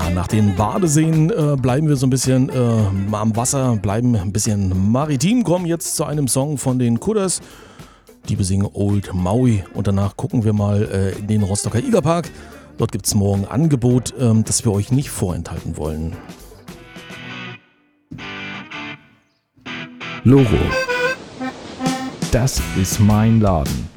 Nach den Badeseen bleiben wir so ein bisschen am Wasser, bleiben ein bisschen maritim, kommen jetzt zu einem Song von den Kudders. Die besingen Old Maui und danach gucken wir mal in den Rostocker Igerpark. Dort gibt es morgen ein Angebot, das wir euch nicht vorenthalten wollen. Loro. Das ist mein Laden.